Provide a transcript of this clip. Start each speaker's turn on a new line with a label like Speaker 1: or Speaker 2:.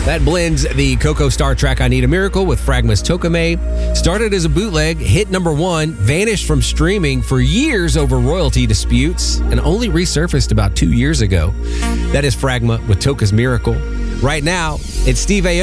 Speaker 1: That blends the Coco Star track I Need a Miracle with Fragma's Tokame. Started as a bootleg, hit number 1, vanished from streaming for years over royalty disputes, and only resurfaced about 2 years ago. That is Fragma with Toka's Miracle. Right now, it's Steve Aoki